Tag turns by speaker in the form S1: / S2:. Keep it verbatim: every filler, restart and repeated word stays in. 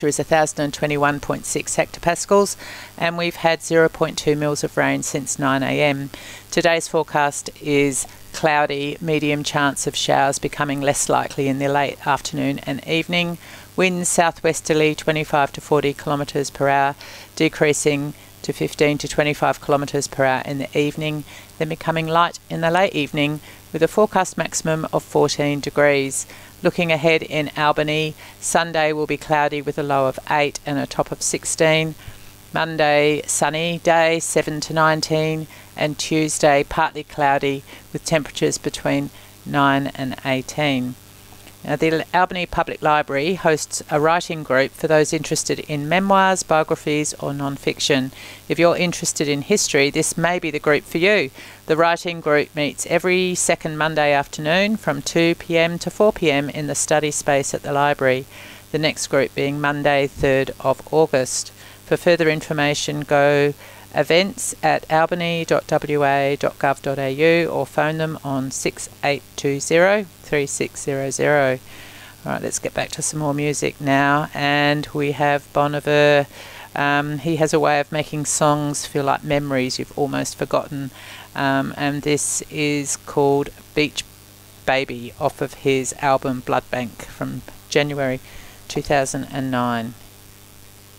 S1: is one thousand twenty-one point six hectopascals, and we've had zero point two mils of rain since nine A M. Today's forecast is cloudy, medium chance of showers becoming less likely in the late afternoon and evening. Winds southwesterly twenty-five to forty kilometres per hour, decreasing to fifteen to twenty-five kilometres per hour in the evening, then becoming light in the late evening with a forecast maximum of fourteen degrees. Looking ahead in Albany, Sunday will be cloudy with a low of eight and a top of sixteen. Monday, sunny day, seven to nineteen, and Tuesday, partly cloudy with temperatures between nine and eighteen. Now, the Albany Public Library hosts a writing group for those interested in memoirs, biographies or non-fiction. If you're interested in history, this may be the group for you. The writing group meets every second Monday afternoon from two P M to four P M in the study space at the library, the next group being Monday, third of August. For further information, go events at albany dot w a dot gov dot a u or phone them on six eight two zero, three six zero zero. Alright, let's get back to some more music now, and we have Bon Iver. Um, he has a way of making songs feel like memories you've almost forgotten, um, and this is called Beach Baby off of his album Blood Bank from January two thousand nine.